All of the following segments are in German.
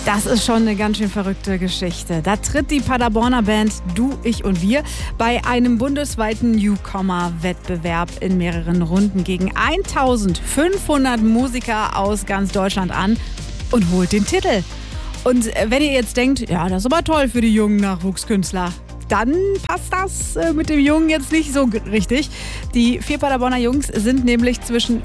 Das ist schon eine ganz schön verrückte Geschichte. Da tritt die Paderborner Band Du, ich und wir bei einem bundesweiten Newcomer-Wettbewerb in mehreren Runden gegen 1500 Musiker aus ganz Deutschland an und holt den Titel. Und wenn ihr jetzt denkt, ja, das ist aber toll für die jungen Nachwuchskünstler, dann passt das mit dem Jungen jetzt nicht so richtig. Die 4 Paderborner Jungs sind nämlich zwischen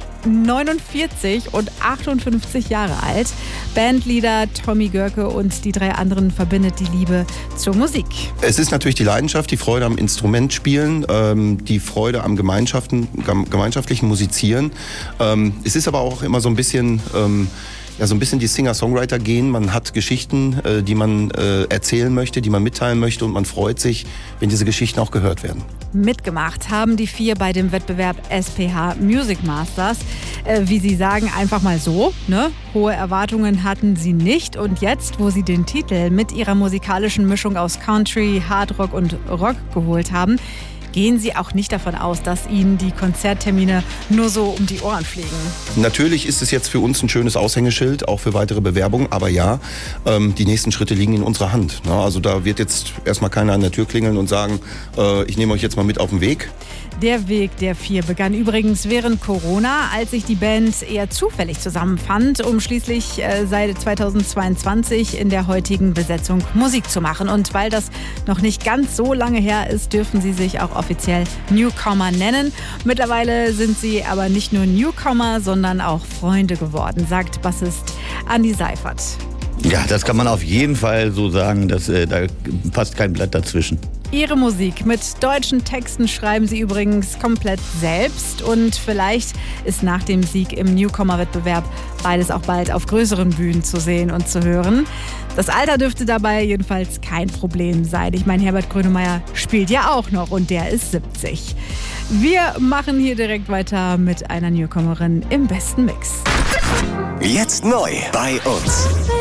49 und 58 Jahre alt. Bandleader Tommy Görke und die 3 anderen verbindet die Liebe zur Musik. Es ist natürlich die Leidenschaft, die Freude am Instrumentspielen, die Freude am gemeinschaftlichen Musizieren. Es ist aber auch immer so ein bisschen die Singer-Songwriter-Gen. Man hat Geschichten, die man erzählen möchte, die man mitteilen möchte, und man freut sich, wenn diese Geschichten auch gehört werden. Mitgemacht haben die 4 bei dem Wettbewerb SPH Music Masters. Wie sie sagen, einfach mal so, ne? Hohe Erwartungen hatten sie nicht. Und jetzt, wo sie den Titel mit ihrer musikalischen Mischung aus Country, Hardrock und Rock geholt haben, gehen sie auch nicht davon aus, dass ihnen die Konzerttermine nur so um die Ohren fliegen. Natürlich ist es jetzt für uns ein schönes Aushängeschild, auch für weitere Bewerbungen. Aber ja, die nächsten Schritte liegen in unserer Hand. Also da wird jetzt erstmal keiner an der Tür klingeln und sagen, ich nehme euch jetzt mal mit auf den Weg. Der Weg der 4 begann übrigens während Corona, als sich die Band eher zufällig zusammenfand, um schließlich seit 2022 in der heutigen Besetzung Musik zu machen. Und weil das noch nicht ganz so lange her ist, dürfen sie sich auch offiziell Newcomer nennen. Mittlerweile sind sie aber nicht nur Newcomer, sondern auch Freunde geworden, sagt Bassist Andi Seifert. Ja, das kann man auf jeden Fall so sagen, da passt kein Blatt dazwischen. Ihre Musik mit deutschen Texten schreiben sie übrigens komplett selbst. Und vielleicht ist nach dem Sieg im Newcomer-Wettbewerb beides auch bald auf größeren Bühnen zu sehen und zu hören. Das Alter dürfte dabei jedenfalls kein Problem sein. Ich meine, Herbert Grönemeyer spielt ja auch noch und der ist 70. Wir machen hier direkt weiter mit einer Newcomerin im besten Mix. Jetzt neu bei uns.